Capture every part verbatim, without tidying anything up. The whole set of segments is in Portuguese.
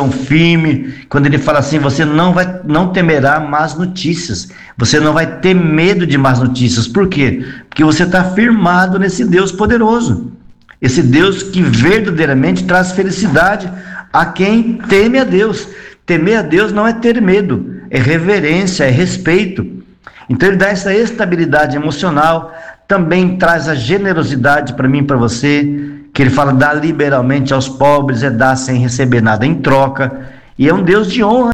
coração firme, quando ele fala assim, você não vai, não temerá más notícias, você não vai ter medo de más notícias. Por quê? Porque você está firmado nesse Deus poderoso, esse Deus que verdadeiramente traz felicidade a quem teme a Deus. Temer a Deus não é ter medo, é reverência, é respeito. Então ele dá essa estabilidade emocional, também traz a generosidade para mim e para você, que ele fala, dá liberalmente aos pobres, é dar sem receber nada em troca, e é um Deus de honra.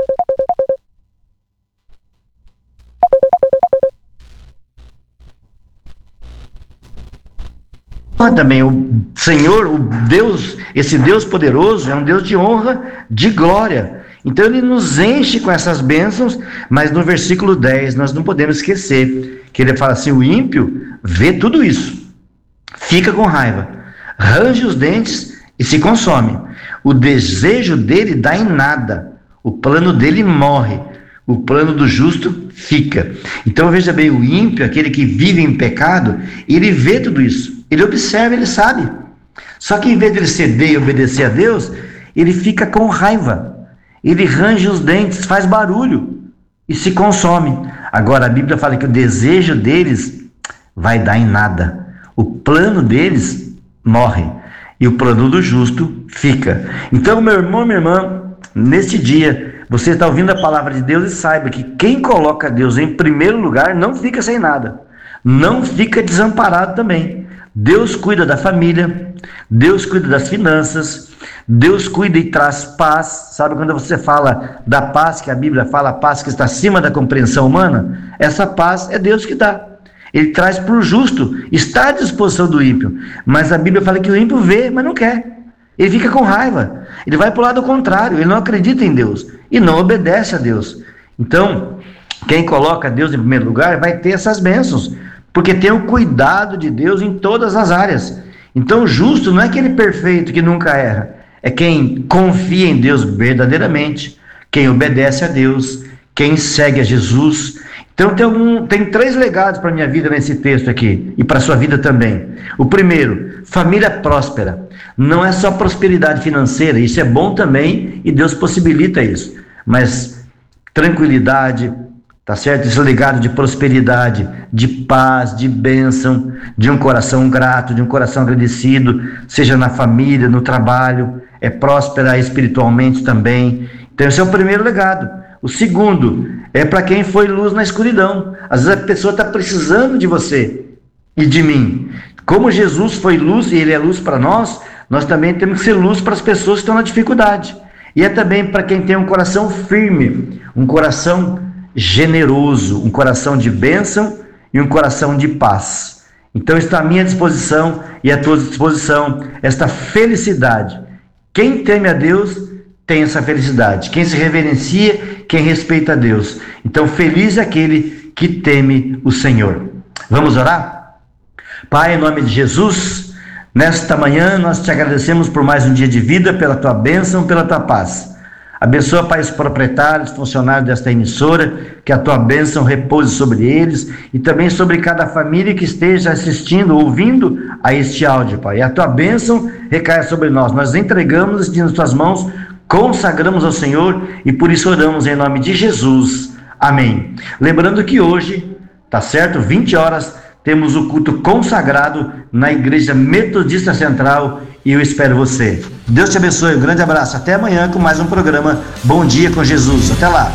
Também o Senhor, o Deus, esse Deus poderoso é um Deus de honra, de glória. Então ele nos enche com essas bênçãos, mas no versículo dez nós não podemos esquecer que ele fala assim, o ímpio vê tudo isso, fica com raiva, range os dentes e se consome. O desejo dele dá em nada, o plano dele morre, o plano do justo fica. Então veja bem, o ímpio, aquele que vive em pecado, ele vê tudo isso, ele observa, ele sabe. Só que em vez de ele ceder e obedecer a Deus, ele fica com raiva, ele range os dentes, faz barulho e se consome. Agora a Bíblia fala que o desejo deles vai dar em nada, o plano deles morre e o plano do justo fica. Então, meu irmão, minha irmã, neste dia você está ouvindo a palavra de Deus e saiba que quem coloca Deus em primeiro lugar não fica sem nada, não fica desamparado também. Deus cuida da família, Deus cuida das finanças, Deus cuida e traz paz. Sabe quando você fala da paz, que a Bíblia fala, a paz que está acima da compreensão humana? Essa paz é Deus que dá. Ele traz para o justo, está à disposição do ímpio, mas a Bíblia fala que o ímpio vê, mas não quer, ele fica com raiva, ele vai para o lado contrário, ele não acredita em Deus e não obedece a Deus. Então, quem coloca Deus em primeiro lugar vai ter essas bênçãos, porque tem o cuidado de Deus em todas as áreas. Então o justo não é aquele perfeito que nunca erra, é quem confia em Deus verdadeiramente, quem obedece a Deus, quem segue a Jesus. Então tem, algum, tem três legados para a minha vida nesse texto aqui, e para a sua vida também. O primeiro, família próspera. Não é só prosperidade financeira, isso é bom também, e Deus possibilita isso, mas tranquilidade, tá certo? Esse legado de prosperidade, de paz, de bênção, de um coração grato, de um coração agradecido, seja na família, no trabalho, é próspera espiritualmente também. Então esse é o primeiro legado. O segundo é para quem foi luz na escuridão. Às vezes a pessoa está precisando de você e de mim. Como Jesus foi luz e ele é luz para nós, nós também temos que ser luz para as pessoas que estão na dificuldade. E é também para quem tem um coração firme, um coração generoso, um coração de bênção e um coração de paz. Então está à minha disposição e à tua disposição esta felicidade. Quem teme a Deus tem essa felicidade, quem se reverencia, quem respeita a Deus. Então feliz é aquele que teme o Senhor. Vamos orar? Pai, em nome de Jesus, nesta manhã nós te agradecemos por mais um dia de vida, pela tua bênção, pela tua paz. Abençoa, Pai, os proprietários, funcionários desta emissora, que a tua bênção repouse sobre eles e também sobre cada família que esteja assistindo, ouvindo a este áudio, Pai. E a tua bênção recaia sobre nós. Nós entregamos nas tuas mãos, consagramos ao Senhor e por isso oramos em nome de Jesus. Amém. Lembrando que hoje, tá certo, vinte horas, temos o culto consagrado na Igreja Metodista Central e eu espero você. Deus te abençoe, um grande abraço, até amanhã com mais um programa Bom Dia com Jesus. Até lá.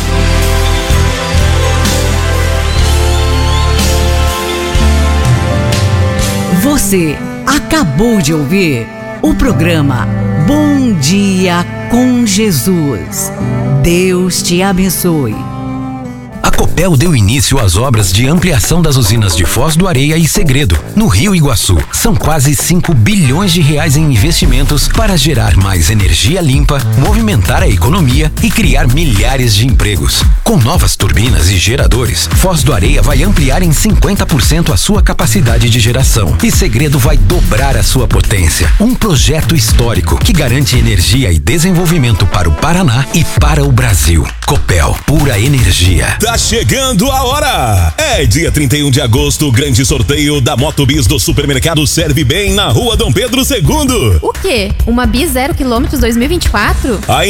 Você acabou de ouvir o programa Bom Dia com Jesus. Deus te abençoe. A Copel deu início às obras de ampliação das usinas de Foz do Areia e Segredo, no Rio Iguaçu. São quase cinco bilhões de reais em investimentos para gerar mais energia limpa, movimentar a economia e criar milhares de empregos. Com novas turbinas e geradores, Foz do Areia vai ampliar em cinquenta por cento a sua capacidade de geração e Segredo vai dobrar a sua potência. Um projeto histórico que garante energia e desenvolvimento para o Paraná e para o Brasil. Copel, pura energia. Tá chegando a hora! É dia trinta e um de agosto, o grande sorteio da Motobis do Supermercado Serve Bem na Rua Dom Pedro segundo. O quê? Uma Bis zero quilômetros dois mil e vinte e quatro? A